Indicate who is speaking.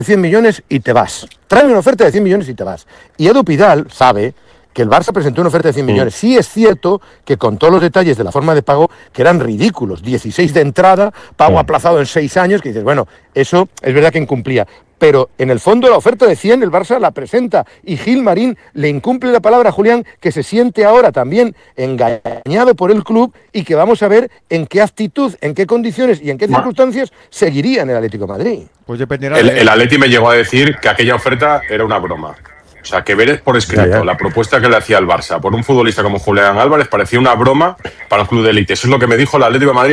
Speaker 1: 100 millones y te vas. Tráeme una oferta de 100 millones y te vas. Y Edu Pidal sabe que el Barça presentó una oferta de 100 millones. Sí es cierto que con todos los detalles de la forma de pago, que eran ridículos, 16 de entrada, pago aplazado en 6 años, que dices, bueno, eso es verdad que incumplía. Pero en el fondo la oferta de 100 el Barça la presenta y Gil Marín le incumple la palabra a Julián, que se siente ahora también engañado por el club y que vamos a ver en qué actitud, en qué condiciones y en qué circunstancias seguiría en el Atlético de Madrid.
Speaker 2: Pues dependerá.
Speaker 3: El Atleti me llegó a decir que aquella oferta era una broma. O sea, que ver por escrito la propuesta que le hacía al Barça por un futbolista como Julián Álvarez parecía una broma para un club de élite. Eso es lo que me dijo el Atlético de Madrid